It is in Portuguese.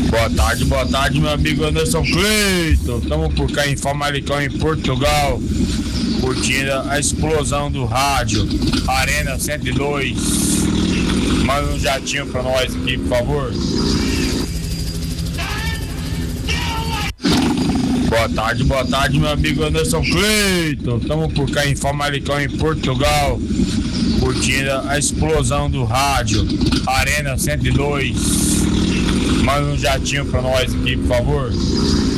Boa tarde, meu amigo Anderson Cleiton. Estamos por cá em Famalicão, em Portugal, curtindo a explosão do rádio Arena 102. Manda um jatinho pra nós aqui, por favor. Boa tarde, meu amigo Anderson Cleiton. Estamos por cá em Famalicão, em Portugal, curtindo a explosão do rádio Arena 102. Manda um jatinho pra nós aqui, por favor.